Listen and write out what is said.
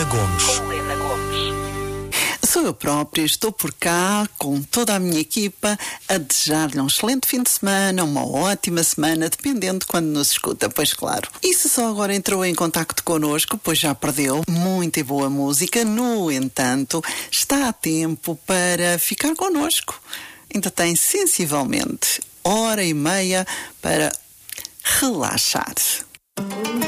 Gomes. Sou eu própria, estou por cá com toda a minha equipa a desejar-lhe um excelente fim de semana, uma ótima semana, dependendo de quando nos escuta, pois claro. E se só agora entrou em contacto connosco, pois já perdeu muita e boa música, no entanto, está a tempo para ficar connosco. Ainda tem sensivelmente hora e meia para relaxar.